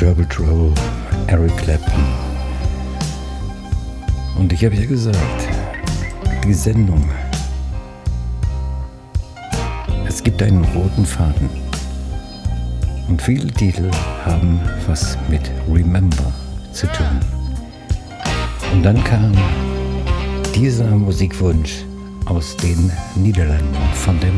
Trouble Trouble, Eric Clapton. Und ich habe ja gesagt, die Sendung, es gibt einen roten Faden. Und viele Titel haben was mit Remember zu tun. Und dann kam dieser Musikwunsch aus den Niederlanden von dem